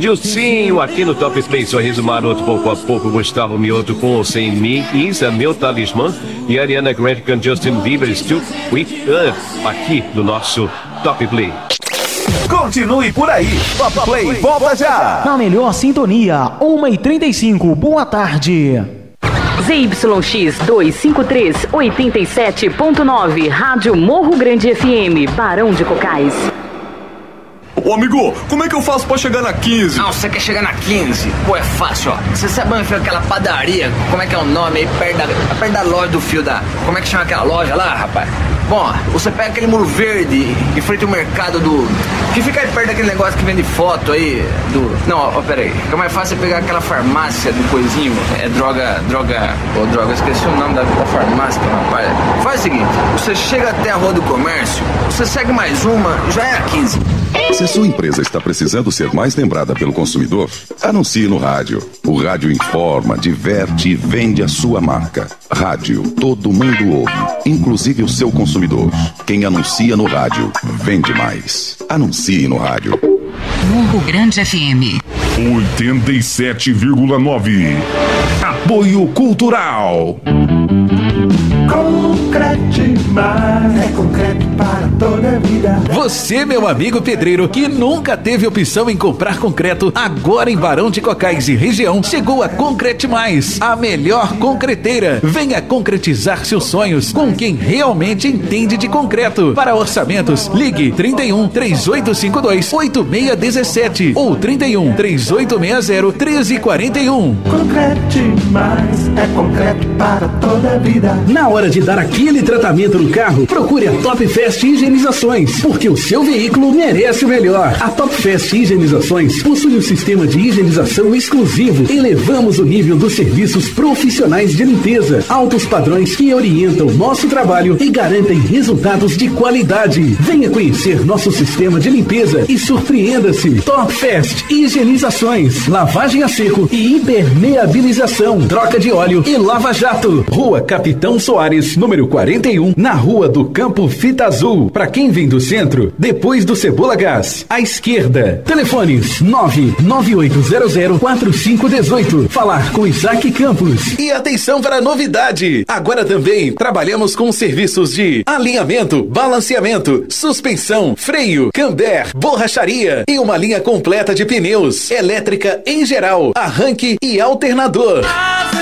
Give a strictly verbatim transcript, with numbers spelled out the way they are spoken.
Dilcinho, aqui no Top Play, sorriso maroto, pouco a pouco, Gustavo Mioto com ou sem mim, Isa, meu talismã, e Ariana Grande com Justin Bieber, Still With Us, aqui no nosso Top Play. Continue por aí, Top Play volta já. Na melhor sintonia, uma e trinta e cinco, boa tarde. Z Y X duzentos e cinquenta e três, oitenta e sete ponto nove, Rádio Morro Grande F M, Barão de Cocais. Ô amigo, como é que eu faço pra chegar na quinze? Não, você quer chegar na quinze? Pô, é fácil, ó. Você sabe onde fica aquela padaria? Como é que é o nome aí? Perto da, perto da loja do fio da... Como é que chama aquela loja lá, rapaz? Bom, você pega aquele muro verde em frente ao mercado do... Que fica aí perto daquele negócio que vende foto aí do... Não, ó, pera aí. Fica mais fácil pegar aquela farmácia do coisinho. É droga... Droga... Ô, droga, eu esqueci o nome da, da farmácia, rapaz. Faz o seguinte, você chega até a Rua do Comércio, você segue mais uma, já é a quinze. Se a sua empresa está precisando ser mais lembrada pelo consumidor, anuncie no rádio. O rádio informa, diverte e vende a sua marca. Rádio, todo mundo ouve, inclusive o seu consumidor. Quem anuncia no rádio, vende mais. Anuncie no rádio. Morro Grande F M oitenta e sete vírgula nove. Apoio Cultural. Concretimais é concreto para toda a vida. Você, meu amigo pedreiro, que nunca teve opção em comprar concreto, agora em Barão de Cocais e região, chegou a Concrete Mais, a melhor concreteira. Venha concretizar seus sonhos com quem realmente entende de concreto. Para orçamentos, ligue trinta e um, três oito cinco dois, oito seis um sete ou trinta e um, três oito seis zero, um três quatro um. Concretimais é concreto para toda a vida. Na hora de dar aquele tratamento no carro, procure a Top Fest Higienizações, porque o seu veículo merece o melhor. A Top Fest Higienizações possui um sistema de higienização exclusivo. Elevamos o nível dos serviços profissionais de limpeza, altos padrões que orientam nosso trabalho e garantem resultados de qualidade. Venha conhecer nosso sistema de limpeza e surpreenda-se. Top Fest Higienizações, lavagem a seco e impermeabilização, troca de óleo e lava-jato. Rua Capitão Soares, número quarenta e um, na Rua do Campo Fita Azul. Para quem vem do centro, depois do Cebola Gás, à esquerda. Telefones nove nove oito zero zero quatro cinco um oito. Falar com Isaac Campos. E atenção para a novidade! Agora também trabalhamos com serviços de alinhamento, balanceamento, suspensão, freio, camber, borracharia e uma linha completa de pneus, elétrica em geral, arranque e alternador.